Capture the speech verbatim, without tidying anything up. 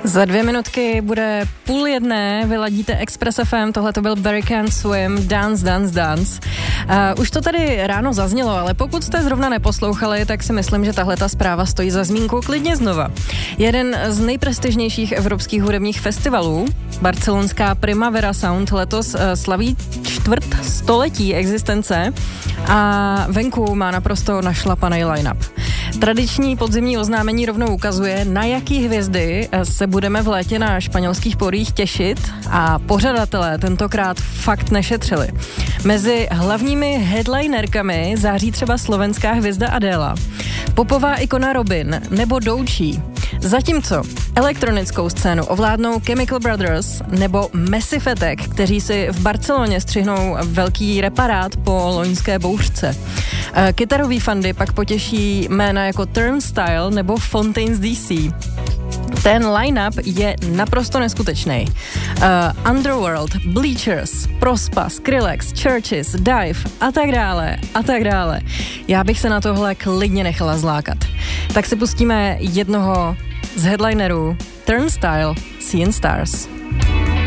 Za dvě minutky bude půl jedné, vyladíte Express F M, tohle to byl Barry Can't Swim, Dance, Dance, Dance. Uh, už to tady ráno zaznělo, ale pokud jste zrovna neposlouchali, tak si myslím, že tahle ta zpráva stojí za zmínku klidně znova. Jeden z nejprestižnějších evropských hudebních festivalů, barcelonská Primavera Sound, letos uh, slaví čtvrt století existence a venku má naprosto našlapaný line-up. Tradiční podzimní oznámení rovnou ukazuje, na jaký hvězdy se budeme v létě na španělských porích těšit a pořadatelé tentokrát fakt nešetřili. Mezi hlavními headlinerkami září třeba slovenská hvězda Adéla, popová ikona Robin nebo Doučí. Zatímco elektronickou scénu ovládnou Chemical Brothers nebo Massive Attack, kteří si v Barceloně střihnou velký reparát po loňské bouřce. Kytarový fandy pak potěší jména jako Turnstile nebo Fontaines D C. Ten line-up je naprosto neskutečný. Uh, Underworld, Bleachers, Prospa, Skrillex, Churches, Dive a tak dále a tak dále. Já bych se na tohle klidně nechala zlákat. Tak si pustíme jednoho z headlinerů, Turnstile, Seeing Stars.